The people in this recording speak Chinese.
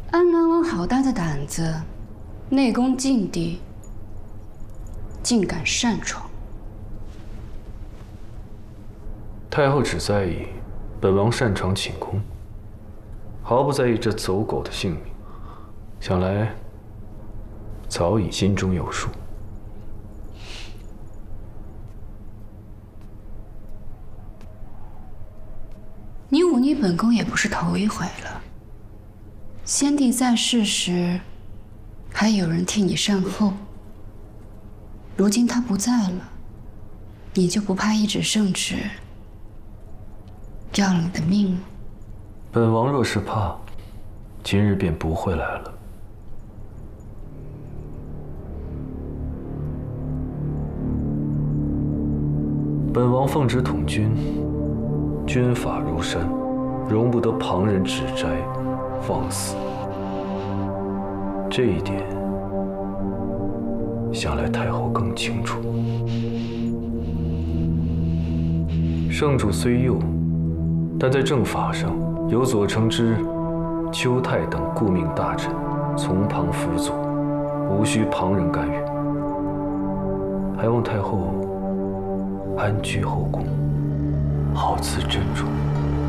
安南王好大的胆子，内宫禁地，竟敢擅闯。 太后只在意本王擅闯寝宫，毫不在意这走狗的性命。想来早已心中有数。 你忤逆本宫也不是头一回了。先帝在世时，还有人替你善后。如今他不在了，你就不怕一纸圣旨要了你的命吗？ 本王若是怕，今日便不会来了。本王奉旨统军，军法如山，容不得旁人指摘放肆。这一点，想来太后更清楚。圣主虽幼，但在政法上有左承之、邱泰等顾命大臣从旁辅佐，无需旁人干预。还望太后安居后宫，好自珍重。